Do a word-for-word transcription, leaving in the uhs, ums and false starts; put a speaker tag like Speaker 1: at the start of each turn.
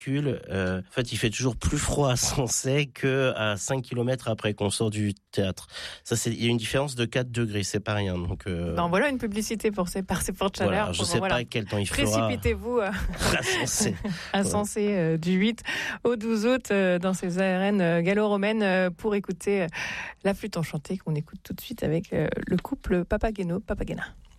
Speaker 1: Euh, en fait, il fait toujours plus froid à Sensé que à cinq kilomètres après qu'on sort du théâtre. Ça, c'est, il y a une différence de quatre degrés, c'est pas rien. Donc, euh...
Speaker 2: ben, voilà une publicité pour ces, par ces fortes chaleurs.
Speaker 1: Voilà, je sais voilà. pas quel temps il fera.
Speaker 2: Précipitez-vous euh,
Speaker 1: à Sensé,
Speaker 2: à Sensé euh, du huit au douze août euh, dans ces arènes euh, gallo-romaines euh, pour écouter euh, la flûte enchantée qu'on écoute tout de suite avec euh, le couple Papageno Papagena.